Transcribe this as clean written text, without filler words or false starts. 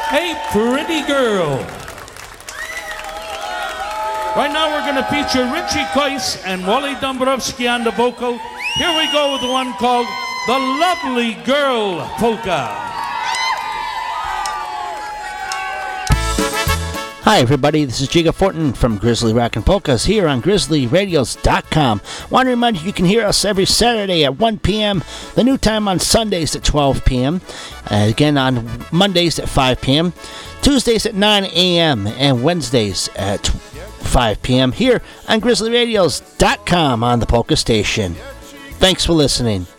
Hey Pretty Girl. Right now we're going to feature Richie Coyce and Wally Dombrowski on the vocal. Here we go with the one called The Lovely Girl Polka. Hi everybody, this is Jiga Fortin from Grizzly Rockin' Polkas here on GrizzlyRadios.com. Want to remind you can hear us every Saturday at 1 p.m., the new time on Sundays at 12 p.m., again on Mondays at 5 p.m., Tuesdays at 9 a.m., and Wednesdays at 5 p.m. here on GrizzlyRadios.com on the Polka Station. Thanks for listening.